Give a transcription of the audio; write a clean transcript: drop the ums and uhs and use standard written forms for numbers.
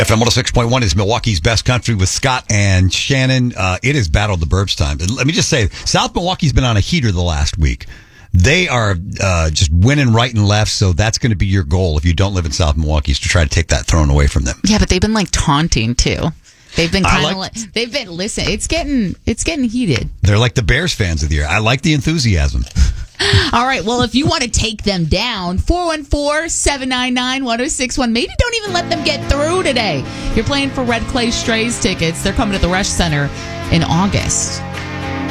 FM 106.1 is Milwaukee's Best Country with Scott and Shannon. It has battled the Burbs time. And let me just say, South Milwaukee's been on a heater the last week. They are just winning right and left, so that's going to be your goal if you don't live in South Milwaukee, is to try to take that throne away from them. Yeah, but they've been taunting too. They've been listen. It's getting heated. They're like the Bears fans of the year. I like the enthusiasm. All right. Well, if you want to take them down, 414-799-1061. Maybe don't even let them get through today. You're playing for Red Clay Strays tickets. They're coming to the Rush Center in August.